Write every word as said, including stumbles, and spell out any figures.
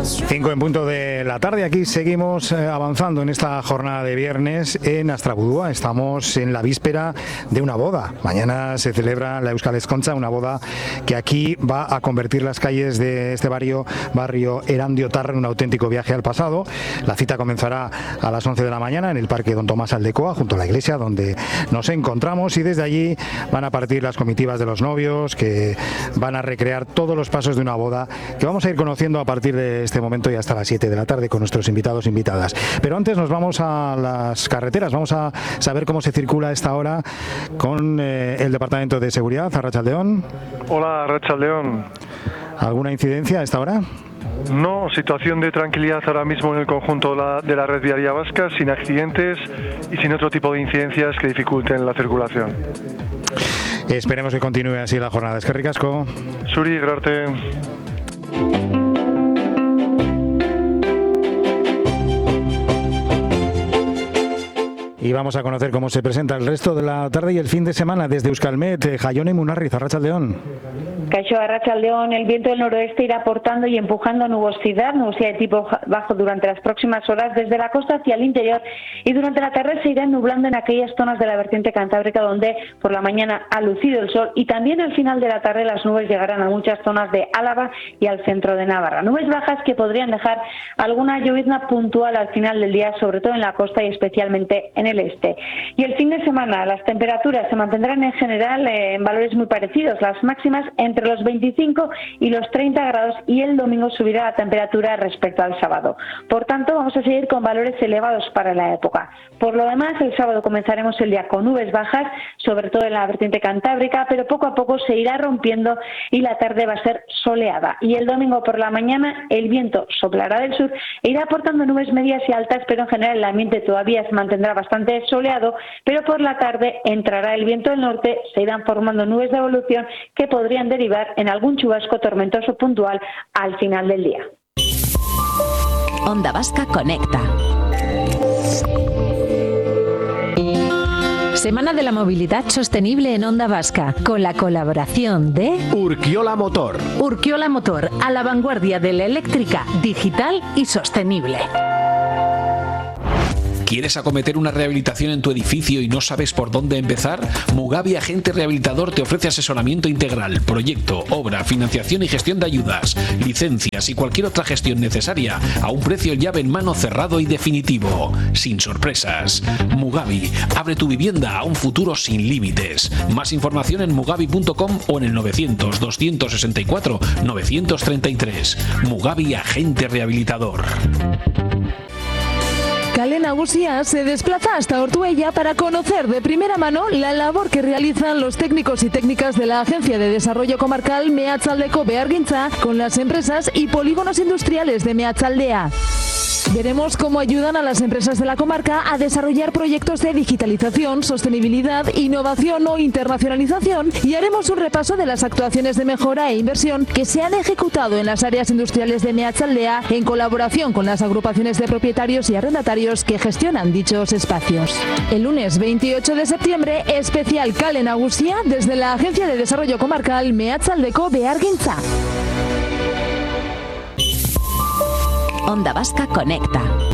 Cinco en punto de la tarde. Aquí seguimos eh, avanzando en esta jornada de viernes en Astrabudúa. Estamos en la víspera de una boda. Mañana se celebra la Euskal Ezkontza, una boda que aquí va a convertir las calles de este barrio, barrio Erandiotarra, en un auténtico viaje al pasado. La cita comenzará a las once de la mañana en el Parque Don Tomás Aldecoa, junto a la iglesia donde nos encontramos, y desde allí van a partir las comitivas de los novios, que van a recrear todos los pasos de una boda que vamos a ir conociendo a partir de este momento y hasta las siete de la tarde con nuestros invitados e invitadas. Pero antes nos vamos a las carreteras, vamos a saber cómo se circula a esta hora con eh, el Departamento de Seguridad. Arratsaldeon. Hola, Arratsaldeon. ¿Alguna incidencia a esta hora? No, situación de tranquilidad ahora mismo en el conjunto de la, de la red viaria vasca, sin accidentes y sin otro tipo de incidencias que dificulten la circulación. Esperemos que continúe así la jornada. Eskerrik asko. Zuri, grarte. Y vamos a conocer cómo se presenta el resto de la tarde y el fin de semana desde Euskalmet. Jaione Munarriz, Arratsaldeon. Caixo, Arratsaldeon. El viento del noroeste irá aportando y empujando nubosidad, nubosidad de tipo bajo durante las próximas horas desde la costa hacia el interior, y durante la tarde se irá nublando en aquellas zonas de la vertiente cantábrica donde por la mañana ha lucido el sol, y también al final de la tarde las nubes llegarán a muchas zonas de Álava y al centro de Navarra. Nubes bajas que podrían dejar alguna llovizna puntual al final del día, sobre todo en la costa y especialmente en el este. Y el fin de semana las temperaturas se mantendrán en general eh, en valores muy parecidos, las máximas entre los veinticinco y los treinta grados, y el domingo subirá la temperatura respecto al sábado. Por tanto, vamos a seguir con valores elevados para la época. Por lo demás, el sábado comenzaremos el día con nubes bajas, sobre todo en la vertiente cantábrica, pero poco a poco se irá rompiendo y la tarde va a ser soleada. Y el domingo por la mañana el viento soplará del sur e irá aportando nubes medias y altas, pero en general el ambiente todavía se mantendrá bastante soleado, pero por la tarde entrará el viento del norte, se irán formando nubes de evolución que podrían derivar en algún chubasco tormentoso puntual al final del día. Onda Vasca Conecta. Semana de la Movilidad Sostenible en Onda Vasca, con la colaboración de Urkiola Motor. Urkiola Motor, a la vanguardia de la eléctrica, digital y sostenible. ¿Quieres acometer una rehabilitación en tu edificio y no sabes por dónde empezar? Mugavi Agente Rehabilitador te ofrece asesoramiento integral, proyecto, obra, financiación y gestión de ayudas, licencias y cualquier otra gestión necesaria a un precio llave en mano cerrado y definitivo, sin sorpresas. Mugavi, abre tu vivienda a un futuro sin límites. Más información en mugavi punto com o en el novecientos, doscientos sesenta y cuatro, novecientos treinta y tres. Mugavi Agente Rehabilitador. Kale Nagusia se desplaza hasta Ortuella para conocer de primera mano la labor que realizan los técnicos y técnicas de la Agencia de Desarrollo Comarcal Meatzaldeko Behargintza con las empresas y polígonos industriales de Meatzaldea. Veremos cómo ayudan a las empresas de la comarca a desarrollar proyectos de digitalización, sostenibilidad, innovación o internacionalización, y haremos un repaso de las actuaciones de mejora e inversión que se han ejecutado en las áreas industriales de Meatzaldea en colaboración con las agrupaciones de propietarios y arrendatarios que gestionan dichos espacios. El lunes veintiocho de septiembre, especial Kale Nagusia desde la Agencia de Desarrollo Comarcal Meatzaldeko Behargintza. Onda Vasca Conecta.